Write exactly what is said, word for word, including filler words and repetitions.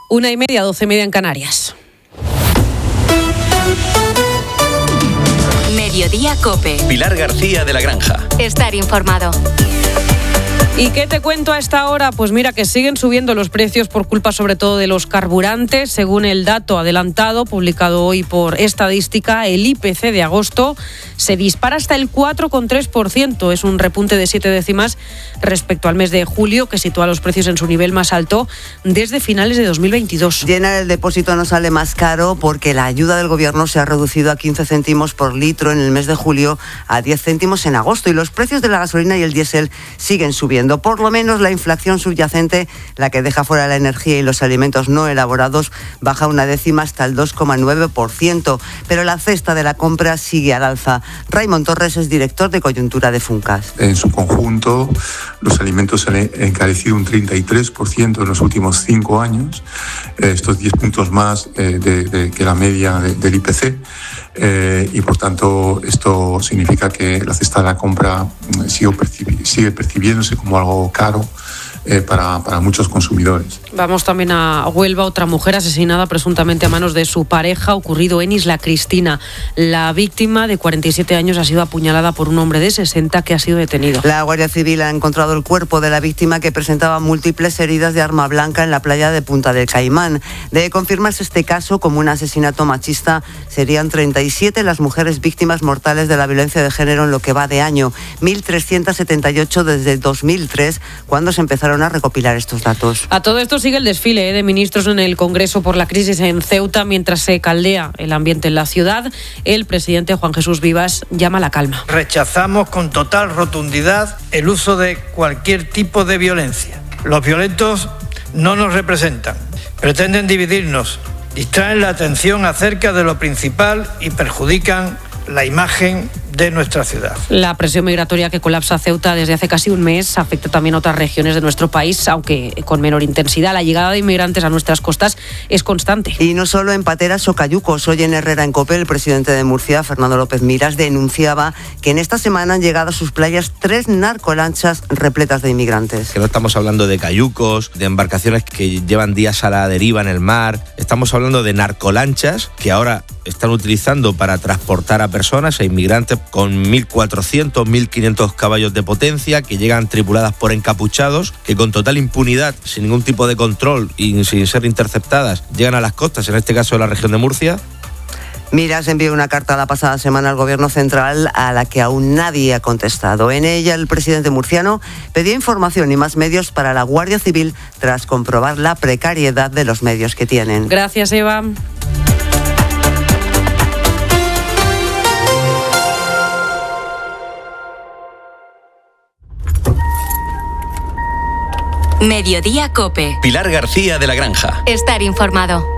Una y media, doce y media en Canarias. Mediodía COPE. Pilar García de la Granja. Estar informado. ¿Y qué te cuento a esta hora? Pues mira que siguen subiendo los precios por culpa sobre todo de los carburantes. Según el dato adelantado publicado hoy por Estadística, el I P C de agosto se dispara hasta el cuatro coma tres por ciento. Es un repunte de siete décimas respecto al mes de julio, que sitúa los precios en su nivel más alto desde finales de dos mil veintidós. Llenar el depósito no sale más caro porque la ayuda del gobierno se ha reducido a quince céntimos por litro en el mes de julio, a diez céntimos en agosto, y los precios de la gasolina y el diésel siguen subiendo. Por lo menos la inflación subyacente, la que deja fuera la energía y los alimentos no elaborados, baja una décima hasta el dos coma nueve por ciento. Pero la cesta de la compra sigue al alza. Raimon Torres es director de coyuntura de Funcas. En su conjunto, los alimentos se han encarecido un treinta y tres por ciento en los últimos cinco años, estos diez puntos más eh, de, de, que la media de, del I P C. Eh, y por tanto esto significa que la cesta de la compra sigue, percibi- sigue percibiéndose como algo caro eh, para, para muchos consumidores. Vamos también a Huelva. Otra mujer asesinada presuntamente a manos de su pareja, ocurrido en Isla Cristina. La víctima, de cuarenta y siete años, ha sido apuñalada por un hombre de sesenta que ha sido detenido. La Guardia Civil ha encontrado el cuerpo de la víctima, que presentaba múltiples heridas de arma blanca en la playa de Punta del Caimán. De confirmarse este caso como un asesinato machista, serían treinta y siete las mujeres víctimas mortales de la violencia de género en lo que va de año, mil trescientas setenta y ocho desde dos mil tres, cuando se empezaron a recopilar estos datos. A todo esto sigue el desfile de ministros en el Congreso por la crisis en Ceuta. Mientras se caldea el ambiente en la ciudad, el presidente Juan Jesús Vivas llama a la calma. Rechazamos con total rotundidad el uso de cualquier tipo de violencia. Los violentos no nos representan, pretenden dividirnos, distraen la atención acerca de lo principal y perjudican la imagen de nuestra ciudad. La presión migratoria que colapsa Ceuta desde hace casi un mes afecta también a otras regiones de nuestro país, aunque con menor intensidad. La llegada de inmigrantes a nuestras costas es constante. Y no solo en Pateras o Cayucos. Hoy en Herrera, en COPE, el presidente de Murcia, Fernando López Miras, denunciaba que en esta semana han llegado a sus playas tres narcolanchas repletas de inmigrantes. Que no estamos hablando de cayucos, de embarcaciones que llevan días a la deriva en el mar. Estamos hablando de narcolanchas que ahora están utilizando para transportar a personas, a inmigrantes, con mil cuatrocientos, mil quinientos caballos de potencia, que llegan tripuladas por encapuchados, que con total impunidad, sin ningún tipo de control y sin ser interceptadas, llegan a las costas, en este caso de la región de Murcia. Miras envió una carta la pasada semana al Gobierno Central a la que aún nadie ha contestado. En ella, el presidente murciano pedía información y más medios para la Guardia Civil tras comprobar la precariedad de los medios que tienen. Gracias, Eva. Mediodía COPE. Pilar García de la Granja. Estar informado.